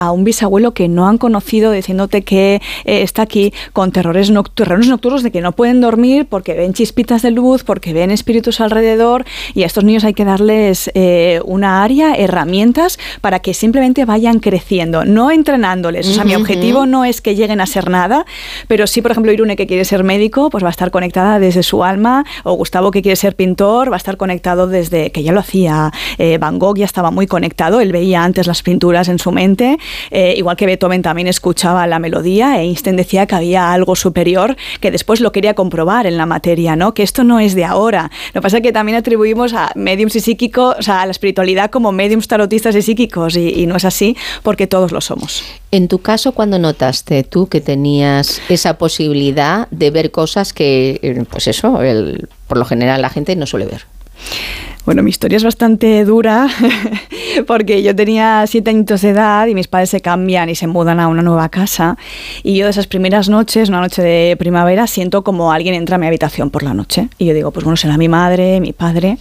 a un bisabuelo que no han conocido, diciéndote que está aquí con terrores nocturnos de que no pueden dormir porque ven chispitas de luz, porque ven espíritus alrededor, y a estos niños hay que darles una área, herramientas para que simplemente vayan creciendo, no entrenándoles. O sea, mi objetivo no es que lleguen a ser nada, pero sí, por ejemplo, Irune, que quiere ser médico, pues va a estar conectada desde su alma, o Gustavo, que quiere ser pintor, va a estar conectado desde, que ya lo hacía, Van Gogh ya estaba muy conectado, él veía antes las pinturas en su mente, igual que Beethoven también escuchaba la melodía, e Einstein decía que había algo superior, que después lo quería comprobar en la materia, ¿no? Que esto no es de ahora. Lo que pasa es que también atribuimos a médiums y psíquicos, o sea, a la espiritualidad como médiums, tarotistas y psíquicos, y no es así, porque todos lo somos. En tu caso, ¿cuándo notaste tú que tenías esa posibilidad de ver cosas que, pues eso, por lo general la gente no suele ver? Bueno, mi historia es bastante dura porque yo tenía 7 añitos de edad y mis padres se cambian y se mudan a una nueva casa, y yo de esas primeras noches, una noche de primavera, siento como alguien entra a mi habitación por la noche y yo digo, pues bueno, será mi madre, mi padre,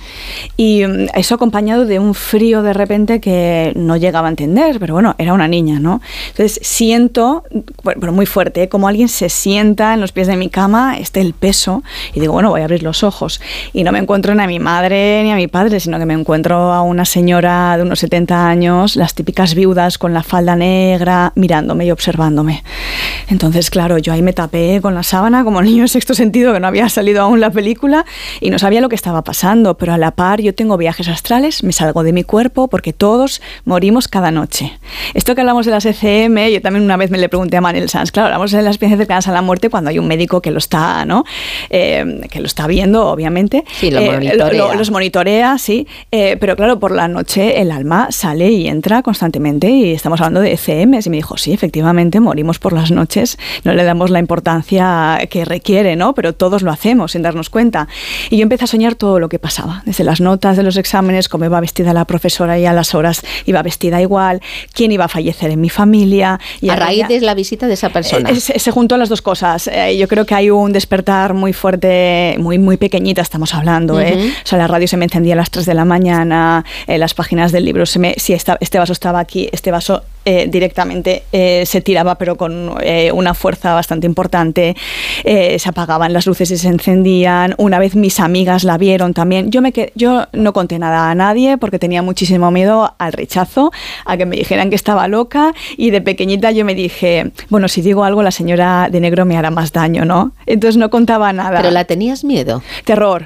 y eso acompañado de un frío de repente que no llegaba a entender, pero bueno, era una niña, ¿no? Entonces siento, bueno, muy fuerte, como alguien se sienta en los pies de mi cama, el peso, y digo, bueno, voy a abrir los ojos, y no me encuentro ni a mi madre ni a mi padre, sino que me encuentro a una señora de unos 70 años, las típicas viudas con la falda negra, mirándome y observándome. Entonces, claro, yo ahí me tapé con la sábana, como el niño en Sexto Sentido, que no había salido aún la película, y no sabía lo que estaba pasando, pero a la par yo tengo viajes astrales, me salgo de mi cuerpo, porque todos morimos cada noche. Esto que hablamos de las ECM, yo también una vez me le pregunté a Manel Sanz, claro, hablamos de las experiencias cercanas a la muerte cuando hay un médico que lo está, ¿no? Que lo está viendo, obviamente. Sí, lo monitorea. Los monitorea, sí, pero claro, por la noche el alma sale y entra constantemente, y estamos hablando de ECMs, y me dijo, sí, efectivamente, morimos por las noches, no le damos la importancia que requiere, ¿no? Pero todos lo hacemos sin darnos cuenta. Y yo empecé a soñar todo lo que pasaba, desde las notas de los exámenes, cómo iba vestida la profesora y a las horas iba vestida igual, quién iba a fallecer en mi familia. Y a raíz de la visita de esa persona. Se juntó las dos cosas. Yo creo que hay un despertar muy fuerte, muy pequeñita estamos hablando, O sea, la radio se me encendía a las 3 de la mañana, las páginas del libro, si este vaso estaba aquí, este vaso directamente se tiraba, pero con una fuerza bastante importante, se apagaban las luces y se encendían. Una vez mis amigas la vieron también. Yo no conté nada a nadie porque tenía muchísimo miedo al rechazo, a que me dijeran que estaba loca, y de pequeñita yo me dije, bueno, si digo algo la señora de negro me hará más daño, ¿no? Entonces no contaba nada. ¿Pero la tenías miedo? Terror,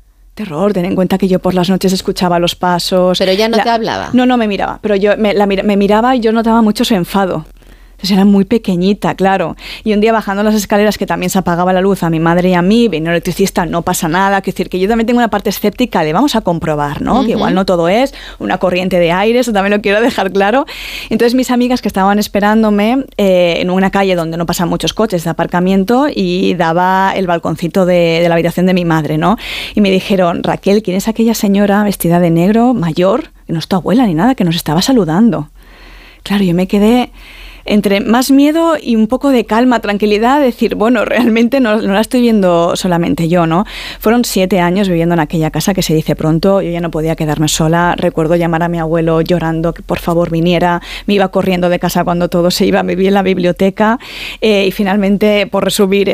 ten en cuenta que yo por las noches escuchaba los pasos. ¿Pero ya no te hablaba? No me miraba, pero yo me miraba y yo notaba mucho su enfado. Entonces era muy pequeñita, claro. Y un día bajando las escaleras, que también se apagaba la luz a mi madre y a mí, vino el electricista, no pasa nada. Es decir, que yo también tengo una parte escéptica de vamos a comprobar, ¿no? Que igual no todo es una corriente de aire, eso también lo quiero dejar claro. Entonces mis amigas que estaban esperándome en una calle donde no pasan muchos coches de aparcamiento, y daba el balconcito de la habitación de mi madre, ¿no? Y me dijeron, Raquel, ¿quién es aquella señora vestida de negro, mayor, que no es tu abuela ni nada, que nos estaba saludando? Claro, yo me quedé entre más miedo y un poco de calma, tranquilidad, decir, bueno, realmente no la estoy viendo solamente yo, ¿no? Fueron 7 años viviendo en aquella casa, que se dice pronto, yo ya no podía quedarme sola. Recuerdo llamar a mi abuelo llorando que por favor viniera, me iba corriendo de casa cuando todo se iba, viví en la biblioteca, y finalmente, por resumir,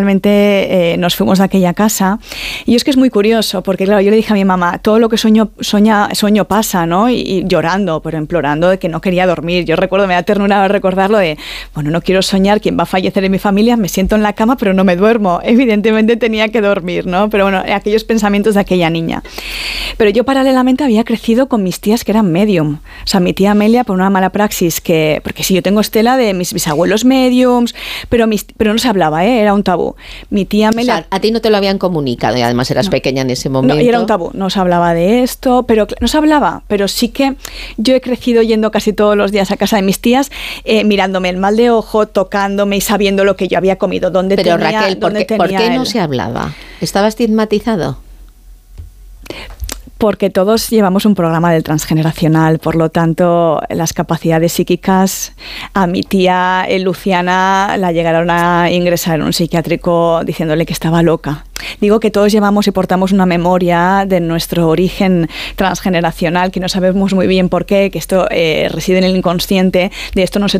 nos fuimos de aquella casa. Y es que es muy curioso, porque claro, yo le dije a mi mamá, todo lo que sueño pasa, ¿no? Y llorando, pero implorando de que no quería dormir. Yo recuerdo, me da ternura recordar lo de, bueno, no quiero soñar quién va a fallecer en mi familia, me siento en la cama pero no me duermo, evidentemente tenía que dormir, ¿no? Pero bueno, aquellos pensamientos de aquella niña. Pero yo paralelamente había crecido con mis tías que eran medium, o sea, mi tía Amelia por una mala praxis, porque sí, yo tengo estela de mis bisabuelos mediums, pero no se hablaba, era un tabú. Mi tía Amelia... O sea, a ti no te lo habían comunicado y además eras pequeña en ese momento. No, y era un tabú, no se hablaba de esto, pero sí que yo he crecido yendo casi todos los días a casa de mis tías, mirándome el mal de ojo, tocándome y sabiendo lo que yo había comido, dónde Pero tenía... Raquel, ¿por qué no se hablaba? ¿Estaba estigmatizado? Porque todos llevamos un programa del transgeneracional, por lo tanto, las capacidades psíquicas, a mi tía Luciana la llegaron a ingresar en un psiquiátrico diciéndole que estaba loca. Digo que todos llevamos y portamos una memoria de nuestro origen transgeneracional, que no sabemos muy bien por qué, que esto reside en el inconsciente, de esto no se